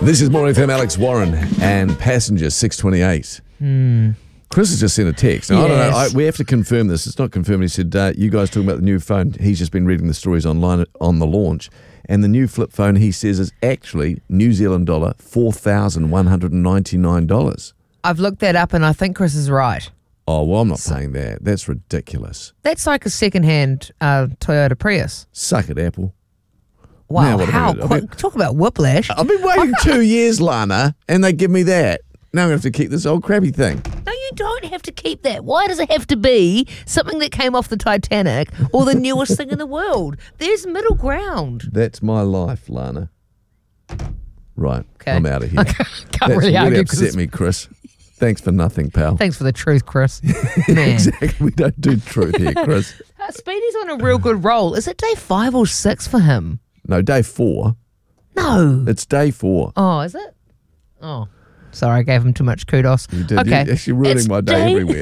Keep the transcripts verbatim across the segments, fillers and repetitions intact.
This is More F M, Alex Warren, and Passenger six twenty-eight. Hmm. Chris has just sent a text. Now, yes. I don't know. I, we have to confirm this. It's not confirmed. He said, uh, you guys talking about the new phone. He's just been reading the stories online on the launch. And the new flip phone, he says, is actually New Zealand dollar four thousand one hundred ninety-nine dollars. I've looked that up and I think Chris is right. Oh, well, I'm not saying that. That's ridiculous. That's like a second-hand uh, Toyota Prius. Suck it, Apple. Wow, Now what am I how gonna do? I've quick. been- Talk about whiplash. I've been waiting two years, Lana, and they give me that. Now I'm going to have to keep this old crappy thing. No, you don't have to keep that. Why does it have to be something that came off the Titanic or the newest thing in the world? There's middle ground. That's my life, Lana. Right, Okay. I'm out of here. Can't That's really really argue 'cause upset it's- me, Chris. Thanks for nothing, pal. Thanks for the truth, Chris. Man. Exactly. We don't do truth here, Chris. Uh, Speedy's on a real good roll. Is it day five or six for him? No, day four. No. It's day four. Oh, is it? Oh, sorry, I gave him too much kudos. You did. Okay. You're actually ruining It's my day, everywhere.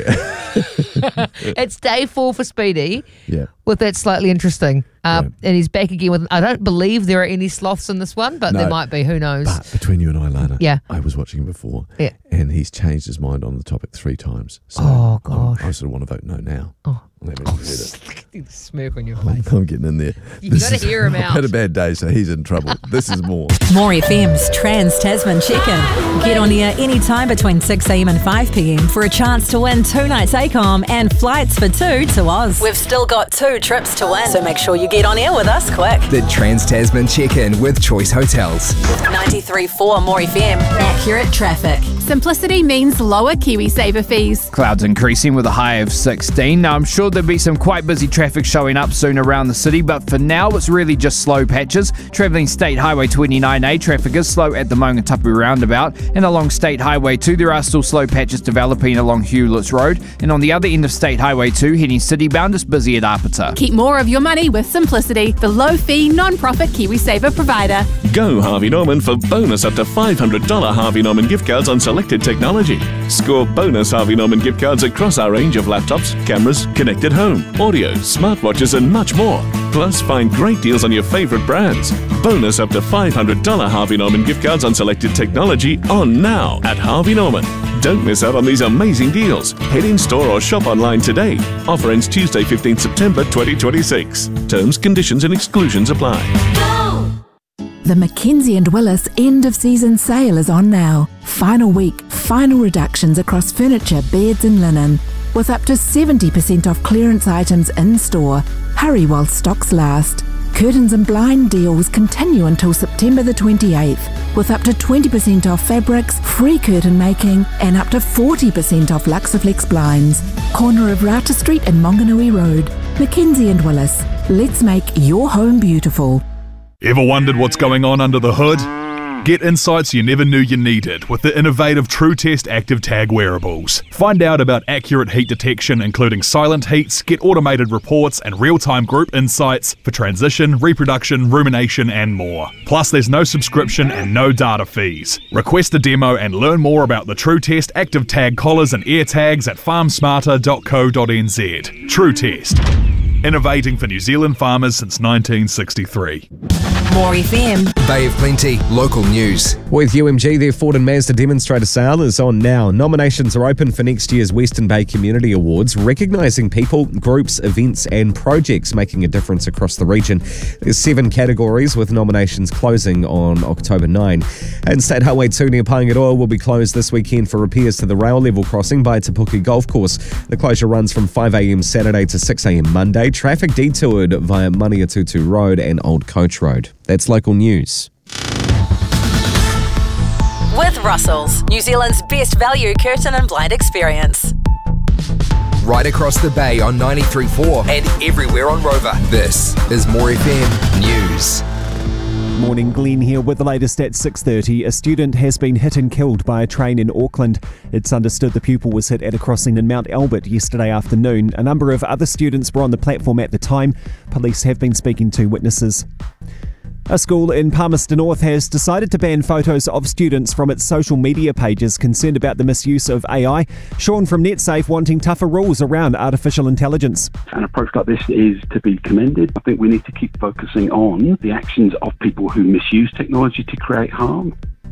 It's day four for Speedy. Yeah. With that slightly interesting. Uh, Right. And he's back again with, I don't believe there are any sloths in this one, but No. there might be. Who knows? But between you and I, Lana, Yeah. I was watching him before, Yeah. and he's changed his mind on the topic three times. So Oh, I'm- gosh. I sort of want to vote no now. Oh. I haven't heard it. The smirk on your I'm, face. I'm getting in there. You This gotta is- hear him I've out. had a bad day, so he's in trouble. This is more. More F M's Trans Tasman Check-In. Get on air anytime between six a m and five p m for a chance to win two nights ACOM and flights for two to Oz. We've still got two trips to win, so make sure you get on air with us quick. The Trans Tasman Check-In with Choice Hotels. ninety-three point four More F M. Accurate traffic. Simplicity means lower KiwiSaver fees. Clouds increasing with a high of sixteen. Now, I'm sure there'll be some quite busy traffic showing up soon around the city, but for now, it's really just slow patches. Travelling State Highway twenty-nine A, traffic is slow at the Maungatapu roundabout, and along State Highway two, there are still slow patches developing along Hewletts Road, and on the other end of State Highway two, heading city-bound, it's busy at Apata. Keep more of your money with Simplicity, the low-fee, non-profit KiwiSaver provider. Go Harvey Norman for bonus up to five hundred dollars Harvey Norman gift cards on selected technology. Score bonus Harvey Norman gift cards across our range of laptops, cameras, connected home, audio, smartwatches and much more. Plus, find great deals on your favourite brands. Bonus up to five hundred dollars Harvey Norman gift cards on selected technology on now at Harvey Norman. Don't miss out on these amazing deals. Head in store or shop online today. Offer ends Tuesday, fifteenth September twenty twenty-six. Terms, conditions and exclusions apply. The Mackenzie and Willis end of season sale is on now. Final week, final reductions across furniture, beds and linen. With up to seventy percent off clearance items in store. Hurry while stocks last. Curtains and blind deals continue until September the twenty-eighth, with up to twenty percent off fabrics, free curtain making, and up to forty percent off Luxaflex blinds. Corner of Rata Street and Monganui Road. Mackenzie and Willis. Let's make your home beautiful. Ever wondered what's going on under the hood? Get insights you never knew you needed with the innovative TrueTest Active Tag wearables. Find out about accurate heat detection, including silent heats, get automated reports and real-time group insights for transition, reproduction, rumination and more. Plus, there's no subscription and no data fees. Request a demo and learn more about the TrueTest Active Tag collars and ear tags at farm smarter dot co dot n z. TrueTest. Innovating for New Zealand farmers since nineteen sixty-three. More F M. Bay of Plenty, local news. With U M G, their Ford and Mazda demonstrator sale is on now. Nominations are open for next year's Western Bay Community Awards, recognising people, groups, events and projects making a difference across the region. There's seven categories with nominations closing on October ninth. And State Highway two near Paengaroa will be closed this weekend for repairs to the rail level crossing by Te Puke Golf Course. The closure runs from five a m Saturday to six a m Monday. Traffic detoured via Maniatutu Road and Old Coach Road. That's local news. With Russell's, New Zealand's best value curtain and blind experience. Right across the bay on ninety-three point four and everywhere on Rover. This is More F M News. Morning, Glenn here with the latest at six thirty. A student has been hit and killed by a train in Auckland. It's understood the pupil was hit at a crossing in Mount Albert yesterday afternoon. A number of other students were on the platform at the time. Police have been speaking to witnesses. A school in Palmerston North has decided to ban photos of students from its social media pages concerned about the misuse of A I. Sean from NetSafe wanting tougher rules around artificial intelligence. An approach like this is to be commended. I think we need to keep focusing on the actions of people who misuse technology to create harm.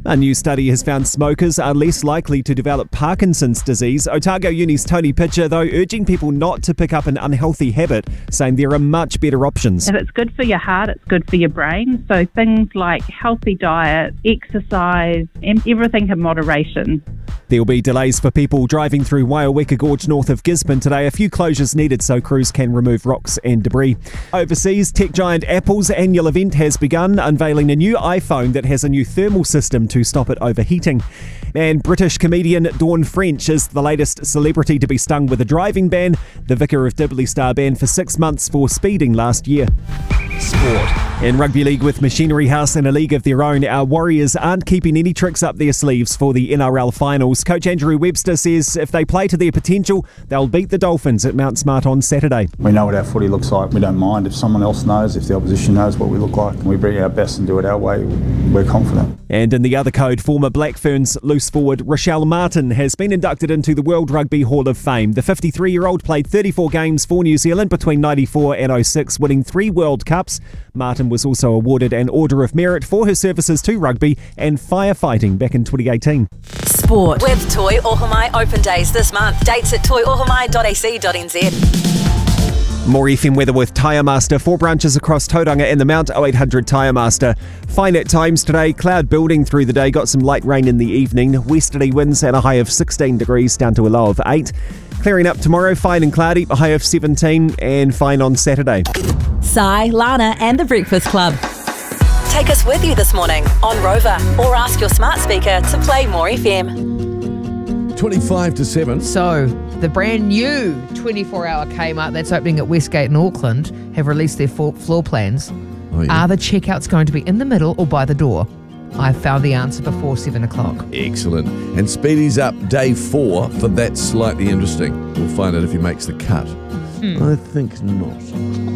A new study has found smokers are less likely to develop Parkinson's disease. Otago Uni's Tony Pitcher, though, urging people not to pick up an unhealthy habit, saying there are much better options. If it's good for your heart, it's good for your brain. So things like healthy diet, exercise, and everything in moderation. There'll be delays for people driving through Waiaweka Gorge north of Gisborne today. A few closures needed so crews can remove rocks and debris. Overseas, tech giant Apple's annual event has begun, unveiling a new iPhone that has a new thermal system to stop it overheating. And British comedian Dawn French is the latest celebrity to be stung with a driving ban. The Vicar of Dibley star banned for six months for speeding last year. Sport. In rugby league with Machinery House in a league of their own, our Warriors aren't keeping any tricks up their sleeves for the N R L finals. Coach Andrew Webster says if they play to their potential, they'll beat the Dolphins at Mount Smart on Saturday. We know what our footy looks like. We don't mind if someone else knows, if the opposition knows what we look like, and we bring our best and do it our way, we're confident. And in the other code, former Black Ferns loose forward Rochelle Martin has been inducted into the World Rugby Hall of Fame. The fifty-three-year-old played thirty-four games for New Zealand between ninety-four and oh six, winning three World Cups. Martin was also awarded an Order of Merit for her services to rugby and firefighting back in twenty eighteen. Sport with Toi Ohomai Open Days this month. Dates at toi ohomai dot a c dot n z. More F M weather with Tyre Master. Four branches across Tauranga and the Mount. oh eight hundred Tyre Master. Fine at times today. Cloud building through the day. Got some light rain in the evening. Westerly winds at a high of sixteen degrees down to a low of eight. Clearing up tomorrow. Fine and cloudy. A high of seventeen. And fine on Saturday. Sai, Lana and the Breakfast Club. Take us with you this morning on Rover or ask your smart speaker to play More F M. twenty-five to seven. So, the brand new twenty-four hour Kmart that's opening at Westgate in Auckland have released their floor plans. Oh, yeah. Are the checkouts going to be in the middle or by the door? I found the answer before seven o'clock. Excellent. And Speedy's up day four for That's Slightly Interesting. We'll find out if he makes the cut. Hmm. I think not.